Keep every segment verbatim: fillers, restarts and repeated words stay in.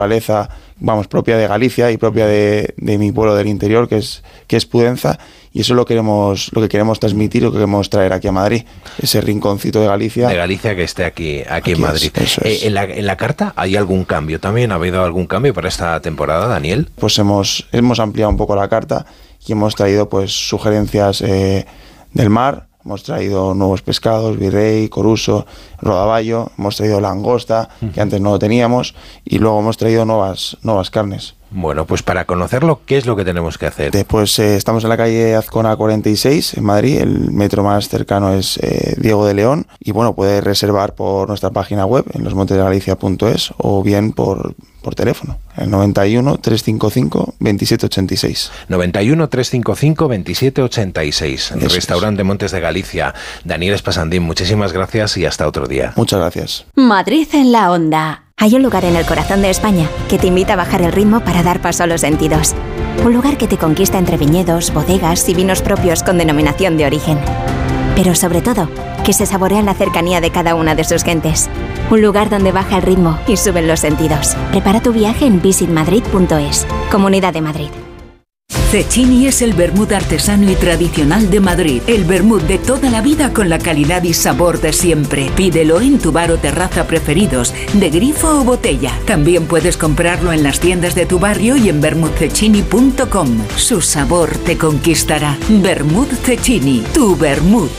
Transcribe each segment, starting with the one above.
naturaleza, vamos, propia de Galicia y propia de, de mi pueblo del interior, que es, que es Pudenza, y eso es lo, queremos, lo que queremos transmitir, lo que queremos traer aquí a Madrid, ese rinconcito de Galicia. De Galicia que esté aquí, aquí, aquí en Madrid. Es, eso es. Eh, en, la, ¿En la carta hay algún cambio también? ¿Ha habido algún cambio para esta temporada, Daniel? Pues hemos, hemos ampliado un poco la carta y hemos traído pues sugerencias eh, del mar. Hemos traído nuevos pescados, virrey, coruso, rodaballo, hemos traído langosta, que antes no lo teníamos, y luego hemos traído nuevas, nuevas carnes. Bueno, pues para conocerlo, ¿qué es lo que tenemos que hacer? Después eh, estamos en la calle Azcona cuarenta y seis, en Madrid, el metro más cercano es eh, Diego de León, y bueno, puede reservar por nuestra página web, en losmontesdegalicia punto es, o bien por, por teléfono, el noventa y uno, trescientos cincuenta y cinco, veintisiete ochenta y seis. noventa y uno, trescientos cincuenta y cinco, veintisiete ochenta y seis, Eso Restaurante es. Montes de Galicia. Daniel Espasandín, muchísimas gracias y hasta otro día. Muchas gracias. Madrid en la onda. Hay un lugar en el corazón de España que te invita a bajar el ritmo para dar paso a los sentidos. Un lugar que te conquista entre viñedos, bodegas y vinos propios con denominación de origen. Pero sobre todo, que se saborea en la cercanía de cada una de sus gentes. Un lugar donde baja el ritmo y suben los sentidos. Prepara tu viaje en visit madrid punto es. Comunidad de Madrid. Cecchini es el vermut artesano y tradicional de Madrid. El vermut de toda la vida con la calidad y sabor de siempre. Pídelo en tu bar o terraza preferidos, de grifo o botella. También puedes comprarlo en las tiendas de tu barrio y en vermut cecchini punto com. Su sabor te conquistará. Vermut Cecchini, tu vermut.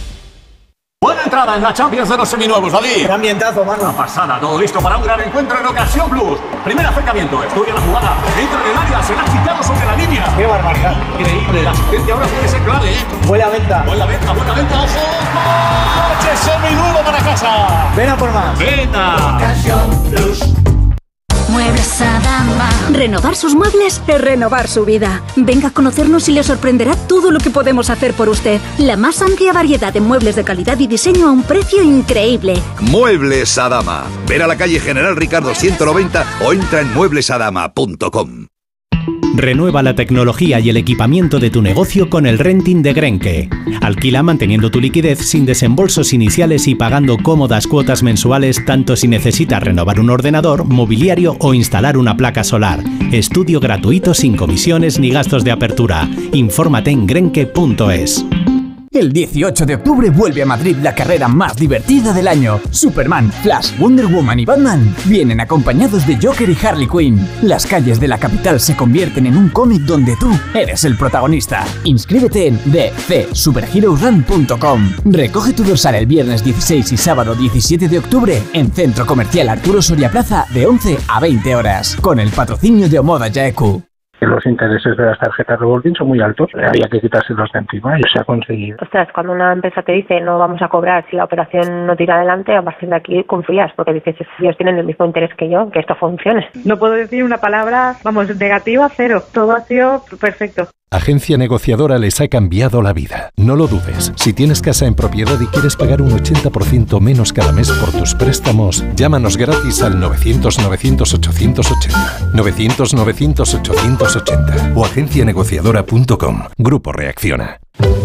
Buena entrada en la Champions de los seminuevos, David. Qué ambientazo, mano. Una pasada, todo listo para un gran encuentro en Ocasión Plus. Primer acercamiento, estudia la jugada, entra en el área, se la ha quitado sobre la línea. Qué barbaridad. Increíble, la asistencia ahora puede ser clave, ¿eh? Buena venta. Buena venta, buena venta, ojo. ¡Coche seminuevo para casa! Ven a por más. ¡Venta! Ocasión Plus. Muebles Adama. Renovar sus muebles es renovar su vida. Venga a conocernos y le sorprenderá todo lo que podemos hacer por usted. La más amplia variedad de muebles de calidad y diseño a un precio increíble. Muebles Adama. Ven a la calle General Ricardo ciento noventa o entra en muebles adama punto com. Renueva la tecnología y el equipamiento de tu negocio con el renting de Grenke. Alquila manteniendo tu liquidez sin desembolsos iniciales y pagando cómodas cuotas mensuales tanto si necesitas renovar un ordenador, mobiliario o instalar una placa solar. Estudio gratuito sin comisiones ni gastos de apertura. Infórmate en grenke punto es. El dieciocho de octubre vuelve a Madrid la carrera más divertida del año. Superman, Flash, Wonder Woman y Batman vienen acompañados de Joker y Harley Quinn. Las calles de la capital se convierten en un cómic donde tú eres el protagonista. Inscríbete en d c superheroes run punto com. Recoge tu dorsal el viernes dieciséis y sábado diecisiete de octubre en Centro Comercial Arturo Soria Plaza de once a veinte horas. Con el patrocinio de Omoda Yaeku. Los intereses de las tarjetas revolving son muy altos, había que quitárselos de encima y se ha conseguido. Ostras, cuando una empresa te dice no vamos a cobrar si la operación no tira adelante, a partir de aquí confías, porque dices, ellos tienen el mismo interés que yo, que esto funcione. No puedo decir una palabra, vamos, negativa, cero. Todo ha sido perfecto. Agencia Negociadora les ha cambiado la vida. No lo dudes. Si tienes casa en propiedad y quieres pagar un ochenta por ciento menos cada mes por tus préstamos, llámanos gratis al novecientos, novecientos, ochocientos ochenta. novecientos, novecientos, ochocientos ochenta o agencia negociadora punto com. Grupo Reacciona.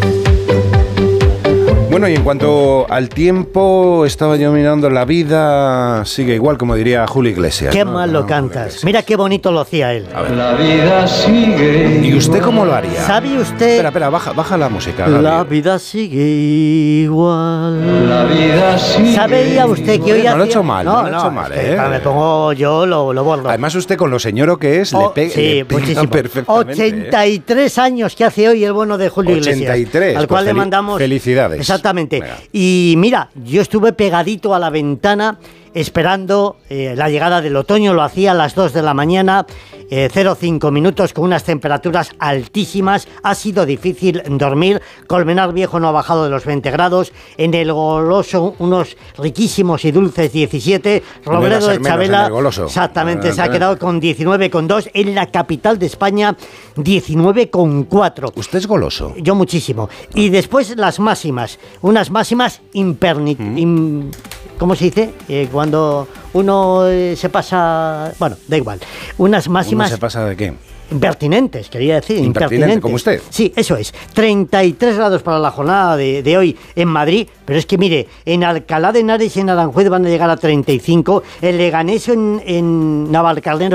Bueno, y en cuanto al tiempo, estaba yo mirando, la vida sigue igual, como diría Julio Iglesias. Qué ¿no? mal lo cantas. Mira qué bonito lo hacía él. A ver. La vida sigue. ¿Y usted cómo lo haría? ¿Sabe usted? Espera, espera, baja, baja la música. La Gabriel. vida sigue igual. La vida sigue. ¿Sabía usted que hoy no, hacía? No lo he hecho mal, no, no lo he no, hecho mal, es que ¿eh? Me pongo yo, lo, lo bordo. Además, usted con lo señoro que es, oh, le, pe sí, le pega muchísimo. perfectamente. ochenta y tres ¿eh? años que hace hoy el bueno de Julio Iglesias. ochenta y tres, al cual pues le mandamos felicidades. Exactamente. Venga. Y mira, yo estuve pegadito a la ventana esperando eh, la llegada del otoño, lo hacía a las dos de la mañana, eh, cero cinco minutos con unas temperaturas altísimas, ha sido difícil dormir, Colmenar Viejo no ha bajado de los veinte grados, en el Goloso unos riquísimos y dulces diecisiete, Robledo de Chabela, exactamente, se ha quedado con diecinueve coma dos, en la capital de España diecinueve coma cuatro. ¿Usted es goloso? Yo muchísimo. Y después las máximas, unas máximas imperni... Mm. Im, ¿Cómo se dice? Eh, cuando uno eh, se pasa... Bueno, da igual. Unas máximas... ¿Uno se pasa de qué? impertinentes, quería decir, Impertinente, impertinentes. como usted. Sí, eso es. treinta y tres grados para la jornada de, de hoy en Madrid, pero es que mire, en Alcalá de Henares y en Aranjuez van a llegar a treinta y cinco, en Leganés, en, en Navalcarnero